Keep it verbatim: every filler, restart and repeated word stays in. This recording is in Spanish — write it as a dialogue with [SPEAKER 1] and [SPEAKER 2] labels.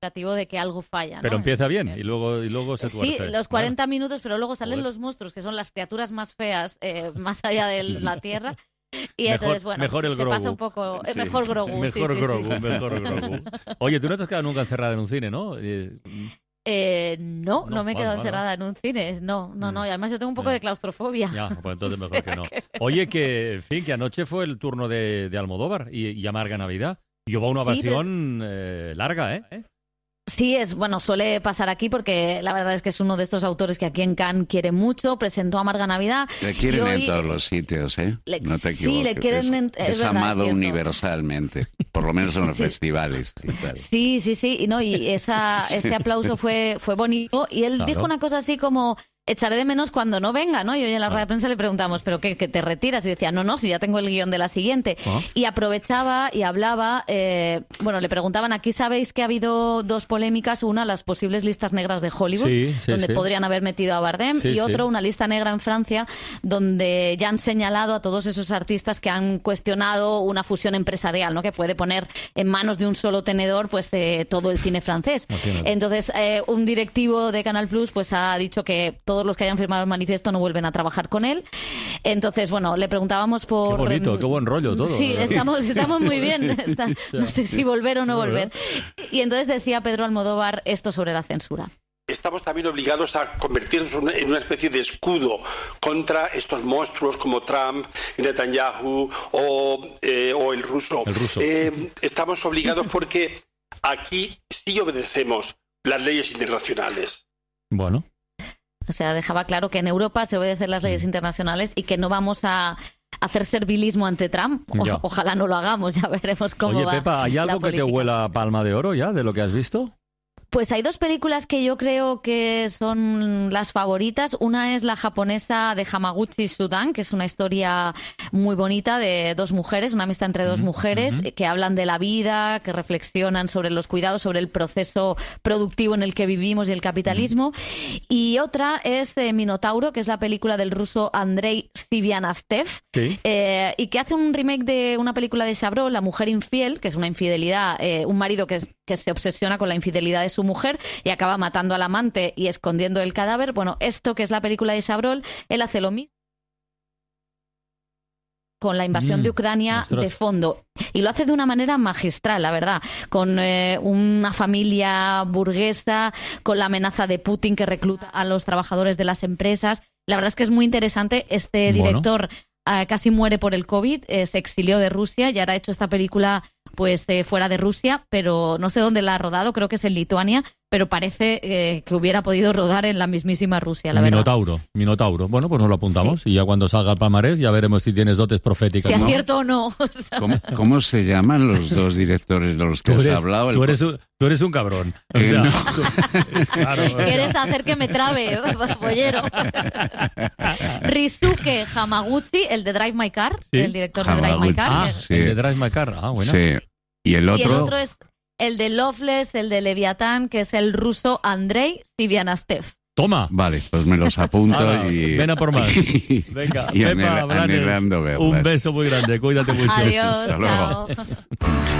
[SPEAKER 1] indicativo de que algo falla, ¿no?
[SPEAKER 2] Pero empieza bien y luego, y luego se tuerce.
[SPEAKER 1] Sí, los cuarenta
[SPEAKER 2] ¿vale?
[SPEAKER 1] minutos, pero luego salen
[SPEAKER 2] Joder.
[SPEAKER 1] los monstruos, que son las criaturas más feas, eh, más allá de la Tierra. Y
[SPEAKER 2] Mejor,
[SPEAKER 1] entonces, bueno,
[SPEAKER 2] mejor
[SPEAKER 1] se,
[SPEAKER 2] el
[SPEAKER 1] se
[SPEAKER 2] Grogu.
[SPEAKER 1] pasa un poco...
[SPEAKER 2] Sí.
[SPEAKER 1] Mejor Grogu,
[SPEAKER 2] Mejor
[SPEAKER 1] sí, sí,
[SPEAKER 2] Grogu,
[SPEAKER 1] sí.
[SPEAKER 2] mejor Grogu. Oye, tú no te has quedado nunca encerrada en un cine, ¿no? Eh,
[SPEAKER 1] Eh, no, no,
[SPEAKER 2] No,
[SPEAKER 1] me he
[SPEAKER 2] vale,
[SPEAKER 1] quedado
[SPEAKER 2] vale,
[SPEAKER 1] encerrada en un cine. No, no, no.
[SPEAKER 2] Mm.
[SPEAKER 1] Y además yo tengo un poco
[SPEAKER 2] Ya.
[SPEAKER 1] de claustrofobia.
[SPEAKER 2] Ya, pues entonces
[SPEAKER 1] O
[SPEAKER 2] mejor
[SPEAKER 1] sea
[SPEAKER 2] que no.
[SPEAKER 1] que-
[SPEAKER 2] Oye, que, en fin, que anoche fue el turno de, de Almodóvar y, y Amarga Navidad. Y hubo una
[SPEAKER 1] Sí, pero
[SPEAKER 2] ovación eh, larga, ¿eh?
[SPEAKER 1] Sí, es bueno, suele pasar aquí porque la verdad es que es uno de estos autores que aquí en Cannes quiere mucho, presentó Amarga Navidad.
[SPEAKER 3] Le quieren
[SPEAKER 1] y hoy-
[SPEAKER 3] en todos los sitios, ¿eh?
[SPEAKER 1] Le-
[SPEAKER 3] No te
[SPEAKER 1] sí,
[SPEAKER 3] equivoques.
[SPEAKER 1] le quieren
[SPEAKER 3] es,
[SPEAKER 1] en- es
[SPEAKER 3] es
[SPEAKER 1] verdad, es
[SPEAKER 3] amado
[SPEAKER 1] cierto.
[SPEAKER 3] universalmente, por lo menos en los
[SPEAKER 1] Sí.
[SPEAKER 3] festivales. Y tal.
[SPEAKER 1] Sí, sí, sí, y no, y esa, ese aplauso fue, fue bonito y él
[SPEAKER 2] Claro.
[SPEAKER 1] dijo una cosa así como echaré de menos cuando no venga, ¿no? Y hoy en la rueda de prensa le preguntamos, ¿pero qué, que te retiras? Y decía, no, no, si ya tengo el guión de la siguiente.
[SPEAKER 2] Ah.
[SPEAKER 1] Y aprovechaba y hablaba, eh, bueno, le preguntaban, aquí sabéis que ha habido dos polémicas, una, las posibles listas negras de Hollywood,
[SPEAKER 2] Sí, sí,
[SPEAKER 1] donde
[SPEAKER 2] sí.
[SPEAKER 1] podrían haber metido a Bardem,
[SPEAKER 2] Sí,
[SPEAKER 1] y otro,
[SPEAKER 2] sí.
[SPEAKER 1] una lista negra en Francia, donde ya han señalado a todos esos artistas que han cuestionado una fusión empresarial, ¿no? Que puede poner en manos de un solo tenedor pues eh, todo el cine francés.
[SPEAKER 2] Imagínate.
[SPEAKER 1] Entonces, eh, un directivo de Canal Plus pues ha dicho que todos los que hayan firmado el manifiesto no vuelven a trabajar con él. Entonces, bueno, le preguntábamos por...
[SPEAKER 2] Qué bonito, qué buen rollo todo.
[SPEAKER 1] Sí,
[SPEAKER 2] ¿verdad?
[SPEAKER 1] estamos, estamos muy bien. Está- no sé si volver o no volver. Y entonces decía Pedro Almodóvar esto sobre la censura.
[SPEAKER 4] Estamos también obligados a convertirnos en una especie de escudo contra estos monstruos como Trump, Netanyahu o, eh, o el ruso.
[SPEAKER 2] El ruso.
[SPEAKER 4] Eh, estamos obligados porque aquí sí obedecemos las leyes internacionales.
[SPEAKER 2] Bueno.
[SPEAKER 1] O sea, dejaba claro que en Europa se obedecen las leyes internacionales y que no vamos a hacer servilismo ante Trump. O-
[SPEAKER 2] Ya.
[SPEAKER 1] ojalá no lo hagamos, ya veremos cómo
[SPEAKER 2] Oye,
[SPEAKER 1] va.
[SPEAKER 2] Pepa, ¿hay
[SPEAKER 1] la
[SPEAKER 2] algo que te
[SPEAKER 1] política.
[SPEAKER 2] huela a palma de oro ya de lo que has visto?
[SPEAKER 1] Pues hay dos películas que yo creo que son las favoritas. Una es la japonesa de Hamaguchi Sudan, que es una historia muy bonita de dos mujeres, una amistad entre dos
[SPEAKER 2] Ujú,
[SPEAKER 1] mujeres
[SPEAKER 2] ujú.
[SPEAKER 1] que hablan de la vida, que reflexionan sobre los cuidados, sobre el proceso productivo en el que vivimos y el capitalismo. Y otra es eh, Minotauro, que es la película del ruso Andrei Sivianastev,
[SPEAKER 2] Sí.
[SPEAKER 1] eh, y que hace un remake de una película de Chabrol, La mujer infiel, que es una infidelidad, eh, un marido que, que se obsesiona con la infidelidad de su mujer y acaba matando al amante y escondiendo el cadáver. Bueno, esto que es la película de Chabrol, él hace lo mismo con la invasión
[SPEAKER 2] Mm,
[SPEAKER 1] de Ucrania
[SPEAKER 2] ostras.
[SPEAKER 1] de fondo. Y lo hace de una manera magistral, la verdad, con eh, una familia burguesa, con la amenaza de Putin que recluta a los trabajadores de las empresas. La verdad es que es muy interesante. Este
[SPEAKER 2] Bueno.
[SPEAKER 1] director eh, casi muere por el COVID, eh, se exilió de Rusia y ahora ha hecho esta película pues eh, fuera de Rusia, pero no sé dónde la ha rodado, creo que es en Lituania, pero parece eh, que hubiera podido rodar en la mismísima Rusia, la verdad.
[SPEAKER 2] Minotauro, Minotauro. Bueno, pues nos lo apuntamos y ya cuando salga el palmarés ya veremos si tienes dotes proféticas.
[SPEAKER 1] Si
[SPEAKER 2] ¿no?
[SPEAKER 1] acierto o no. O sea,
[SPEAKER 3] ¿Cómo, cómo se llaman los dos directores de los que
[SPEAKER 2] Tú
[SPEAKER 3] has
[SPEAKER 2] eres,
[SPEAKER 3] hablado? El-
[SPEAKER 2] tú, eres un, tú eres un cabrón. O
[SPEAKER 3] Eh,
[SPEAKER 2] sea,
[SPEAKER 3] no.
[SPEAKER 2] tú- es claro, o sea,
[SPEAKER 1] ¿Quieres hacer que me trabe, bollero? Risuke Hamaguchi, el de Drive My Car,
[SPEAKER 2] Sí.
[SPEAKER 1] el director de Drive My
[SPEAKER 3] Hamaguchi.
[SPEAKER 1] Car.
[SPEAKER 2] Ah,
[SPEAKER 1] que-
[SPEAKER 3] Sí.
[SPEAKER 2] el de Drive My Car. Ah, bueno.
[SPEAKER 3] Sí. Y el otro,
[SPEAKER 1] Y el otro es el de Loveless, el de Leviatán, que es el ruso Andrei Sivianastev.
[SPEAKER 2] Toma.
[SPEAKER 3] Vale, pues me los apunto
[SPEAKER 2] Hala,
[SPEAKER 3] y...
[SPEAKER 2] ven a por más. Venga,
[SPEAKER 3] y
[SPEAKER 2] Pepa
[SPEAKER 3] anhela-
[SPEAKER 2] Blanes,
[SPEAKER 3] anhelando verlas.
[SPEAKER 2] un beso muy grande. Cuídate mucho.
[SPEAKER 1] Adiós,
[SPEAKER 3] Hasta luego.
[SPEAKER 1] chao.